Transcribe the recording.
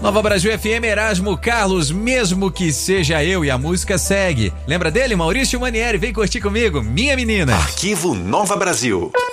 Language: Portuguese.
Nova Brasil FM, Erasmo Carlos, mesmo que seja eu, e a música segue. Lembra dele? Maurício Manieri, vem curtir comigo, minha menina. Arquivo Nova Brasil.